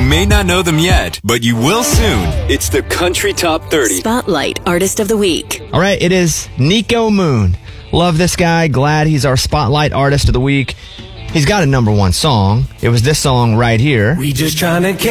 may not know them yet, but you will soon. It's the Country Top 30. Spotlight Artist of the Week. All right, it is Nico Moon. Love this guy. Glad he's our Spotlight Artist of the Week. He's got a #1 song. It was this song right here. We just trying to